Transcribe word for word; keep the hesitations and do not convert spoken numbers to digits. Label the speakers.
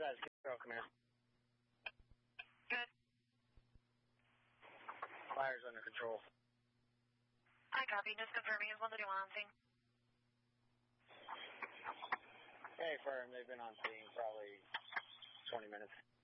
Speaker 1: Dispatch, Carol, come here.
Speaker 2: Good.
Speaker 1: Fire's under control.
Speaker 2: I copy. Just confirming. Is one thirty-one on scene?
Speaker 1: Hey, firm. They've been on scene probably twenty minutes.